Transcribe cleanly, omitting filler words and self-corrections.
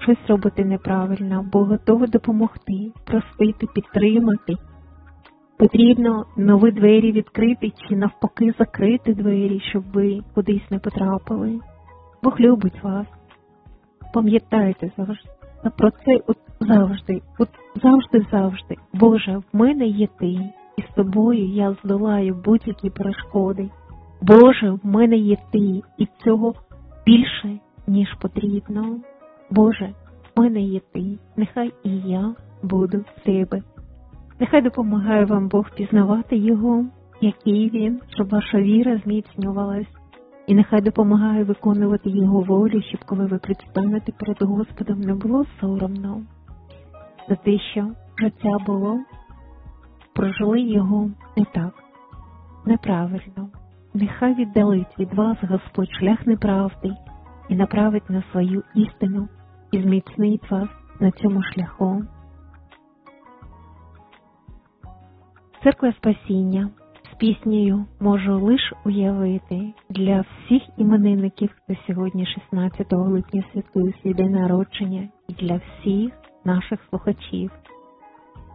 щось робите неправильно, Бог готовий допомогти, простити, підтримати. Потрібно нові двері відкрити чи навпаки закрити двері, щоб ви кудись не потрапили. Бог любить вас. Пам'ятайте завжди про це завжди. Боже, в мене є ти, і з тобою я здолаю будь-які перешкоди. Боже, в мене є ти, і цього більше, ніж потрібно. Боже, в мене є ти, нехай і я буду в тебе. Нехай допомагає вам Бог пізнавати Його, який Він, щоб ваша віра зміцнювалась. І нехай допомагає виконувати Його волю, щоб коли ви предстанете перед Господом, не було соромно за те, що життя було, прожили його не так, неправильно. Нехай віддалить від вас Господь шлях неправди і направить на свою істину і зміцнить вас на цьому шляху. Церква Спасіння з піснею можу лиш уявити для всіх іменинників, хто сьогодні 16 липня святкує свій день народження, і для всіх наших слухачів.